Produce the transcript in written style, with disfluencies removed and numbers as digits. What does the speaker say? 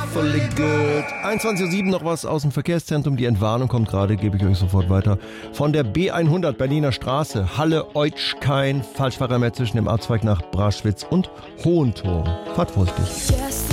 awfully good. 21.07 Uhr noch was aus dem Verkehrszentrum. Die Entwarnung kommt gerade, gebe ich euch sofort weiter. Von der B100 Berliner Straße, Halle-Eutsch, kein Falschfahrer mehr zwischen dem Abzweig nach Braschwitz und Hohenturm. Fahrt vorsichtig.